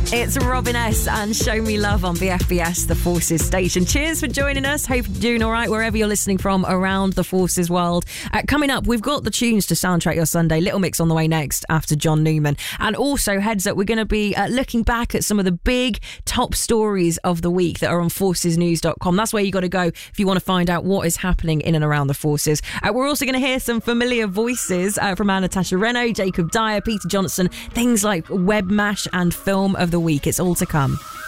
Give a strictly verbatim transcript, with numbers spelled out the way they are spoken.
It's Robin S and Show Me Love on B F B S, the Forces station. Cheers for joining us. Hope you're doing all right wherever you're listening from around the Forces world. Uh, coming up, we've got the tunes to soundtrack your Sunday. Little Mix on the way next after John Newman. And also, heads up, we're going to be uh, looking back at some of the big top stories of the week that are on forces news dot com. That's where you got to go if you want to find out what is happening in and around the Forces. Uh, we're also going to hear some familiar voices uh, from Natasha Reno, Jacob Dyer, Peter Johnson, things like Webmash and Film of the Week. It's all to come.